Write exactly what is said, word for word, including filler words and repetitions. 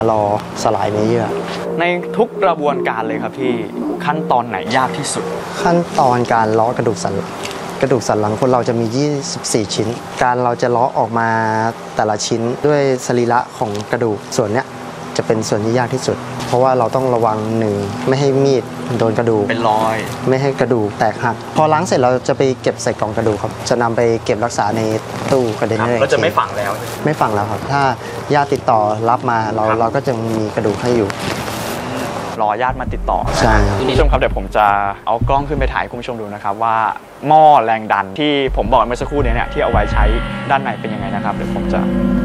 รอสลายเนื้อเยื่อในทุกกระบวนการเลยครับพี่ขั้นตอนไหนยากที่สุดขั้นตอนการเลาะกระดูกสันกระดูกสันหลังคนเราจะมียี่สิบสี่ชิ้นการเราจะเลาะออกมาแต่ละชิ้นด้วยสรีระของกระดูกส่วนเนี้ยจะเป็นส่วนที่ยากที่สุดเพราะว่าเราต้องระวังหนึ่งไม่ให้มีดโดนกระดูกเป็นรอยไม่ให้กระดูกแตกหักพอล้างเสร็จเราจะไปเก็บใส่กล่องกระดูกครับจะนำไปเก็บรักษาในตู้คอนเทนเนอร์เราจะไม่ฝังแล้วไม่ฝังแล้วครับถ้าญาติติดต่อรับมาเราเราก็จะมีกระดูกให้อยู่รอญาติมาติดต่อใช่คุณผู้ชมครับเดี๋ยวผมจะเอากล้องขึ้นไปถ่ายคุณผู้ชมดูนะครับว่าหม้อแรงดันที่ผมบอกเมื่อสักครู่นี้เนี่ยที่เอาไว้ใช้ด้านในเป็นยังไงนะครับเดี๋ยวผมจะ